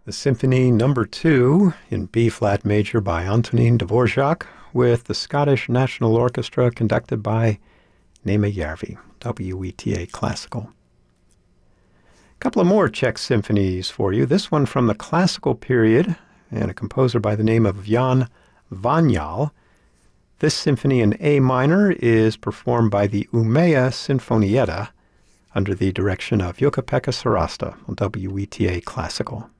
The Symphony Number 2 in B-flat major by Antonín Dvorak with the Scottish National Orchestra conducted by Néma Järvi, WETA Classical. A couple of more Czech symphonies for you. This one from the classical period and a composer by the name of Jan Ványal. This symphony in A minor is performed by the Umeå Sinfonietta under the direction of Jukka-Pekka Sarasta on WETA Classical.